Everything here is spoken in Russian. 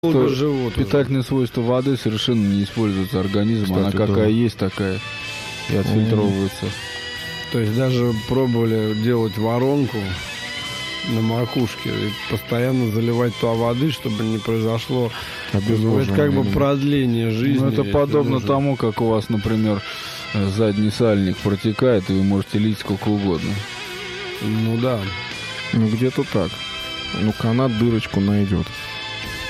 долго живут. Питательные свойства воды совершенно не используются организмом. Она какая есть, такая и отфильтровывается. То есть даже пробовали делать воронку на макушке и постоянно заливать туда воды, чтобы не произошло. Это как бы продление жизни. Ну, это подобно тому, как у вас, например, задний сальник протекает, и вы можете лить сколько угодно. Ну да. Ну где-то так. Ну канат дырочку найдет.